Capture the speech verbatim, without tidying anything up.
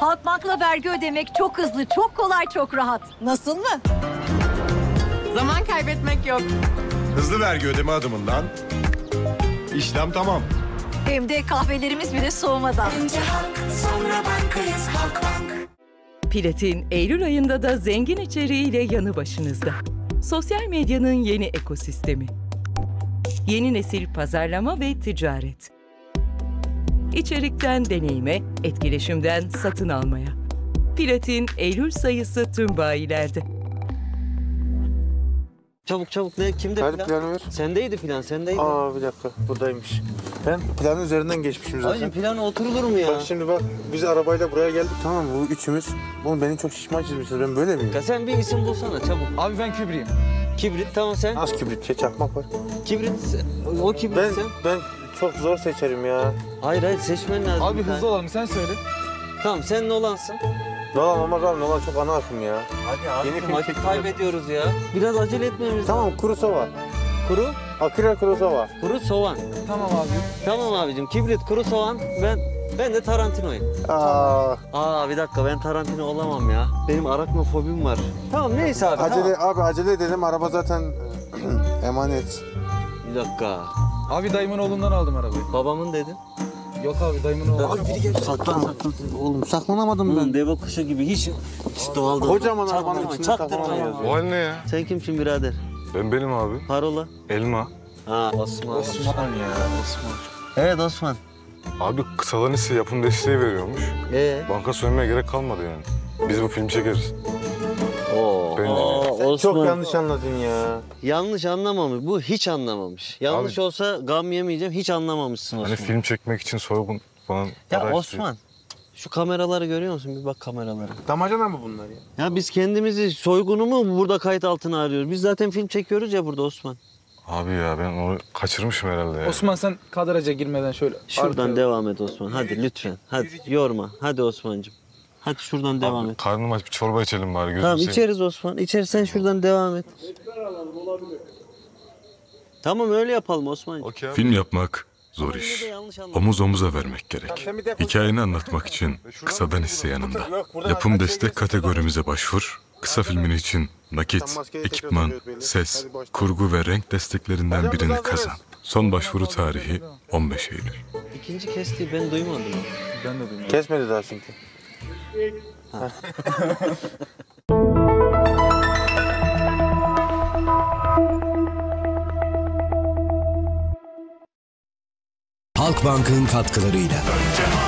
Halkbank'la vergi ödemek çok hızlı, çok kolay, çok rahat. Nasıl mı? Zaman kaybetmek yok. Hızlı vergi ödeme adımından işlem tamam. Hem de kahvelerimiz bile soğumadan. Önce halk, sonra bankayız Halkbank. Platin, Eylül ayında da zengin içeriğiyle yanı başınızda. Sosyal medyanın yeni ekosistemi. Yeni nesil pazarlama ve ticaret. İçerikten deneyime, etkileşimden satın almaya. Platin, Eylül sayısı tüm bayilerde. Çabuk çabuk ne? Kimde Hadi plan? planı ver. Sendeydi plan, sendeydi. Aa bir dakika buradaymış. Ben planın üzerinden geçmişim zaten. Abicim plan oturulur mu ya? Bak şimdi bak biz arabayla buraya geldik tamam mı? Bu üçümüz. Oğlum beni çok şişman çizmişsiniz. Ben böyle miyim? Ya sen bir isim bulsana çabuk. Abi ben Kübriyim. Kibrit tamam sen. Az kibrit, şey, çakmak var. Kibrit o kibrit Ben sen. ben çok zor seçerim ya. Hayır hayır seçmen lazım. Abi bir hızlı tane. olalım sen söyle. Tamam sen Nolan'sın. Nolan olmaz abi, Nolan çok ana akım ya. Hadi abi Yeni film vakit çekiyoruz. kaybediyoruz ya. Biraz acele etmemiz. Tamam Kurosawa. Kuru, Akira Kurosawa. kuru soğan. Tamam abi. Tamam abicim kibrit, kuru soğan. Ben ben de Tarantino'yum. Aa, Aa bir dakika ben Tarantino olamam ya. Benim araknofobim var. Tamam neyse abi. acele Tamam. abi acele edelim. Araba zaten emanet. Bir dakika. Abi dayımın oğlundan aldım arabayı. Babamın dedin. Yok abi dayımın oğlu. Abi biri geldi. Saklan saklan. Oğlum saklanamadım Oğlum ben. deve kuşu gibi hiç, hiç doğal değil. Kocaman arabanın Çaktırma, içinde çaktırma. saklanamıyoruz ya. O hal ne ya? Sen kimsin birader? Ben benim abi. Parola. Elma. Ha Osman. Osman ya Osman. Evet Osman. Abi kısadan ise yapım desteği veriyormuş. Ee? Banka soymaya gerek kalmadı yani. Biz bu film çekeriz. Oo. Bence. Aa, Osman. Çok yanlış anladın ya. Yanlış anlamamış. Bu hiç anlamamış. Yanlış Abi- olsa gam yemeyeceğim. Hiç anlamamışsın Osman. Hani film çekmek için soygun falan Ya para istiyor. Osman. Şu kameraları görüyor musun? Bir bak kameralara. Damacana mı bunlar ya? Ya biz kendimizi soygunu mu burada kayıt altına arıyoruz? Biz zaten film çekiyoruz ya burada Osman. Abi ya ben onu kaçırmışım herhalde ya. Osman sen kadraja girmeden şöyle. Şuradan arkaya- devam et Osman. Hadi lütfen. Hadi yorma. Hadi Osman'cığım. Hadi şuradan devam Abi, et. karnım aç bir çorba içelim bari gözüm Tamam seveyim. içeriz Osman. İçeriz sen şuradan devam et. Tamam öyle yapalım Osman'cığım. Okey abi. Film yapmak zor Ama yine iş. de yanlış anlama. Omuz omuza vermek gerek. Hikayeni anlatmak için kısadan hisse yanında. Yapım destek kategorimize başvur. Kısa filmin için nakit, ekipman, ses, kurgu ve renk desteklerinden birini kazan. Son başvuru tarihi on beş Eylül. İkinci kestiği ben duymadım. Ben de duymuyorum. Kesmedi daha çünkü. Halkbank'ın katkılarıyla.